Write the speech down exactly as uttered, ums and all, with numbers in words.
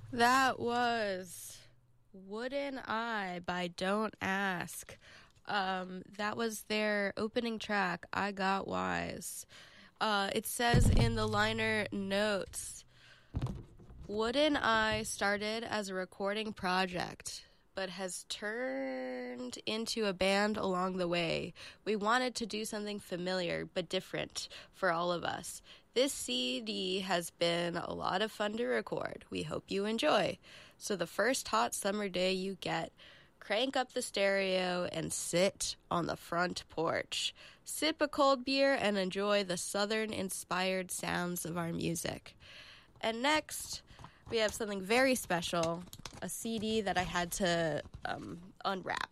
That was Wooden Eye by Don't Ask. Um, that was their opening track, I Got Wise. Uh, it says in the liner notes, Wooden Eye started as a recording project, but has turned into a band along the way. We wanted to do something familiar but different for all of us. This C D has been a lot of fun to record. We hope you enjoy. So the first hot summer day you get, crank up the stereo and sit on the front porch. Sip a cold beer and enjoy the southern-inspired sounds of our music. And next, we have something very special, a C D that I had to um, unwrap.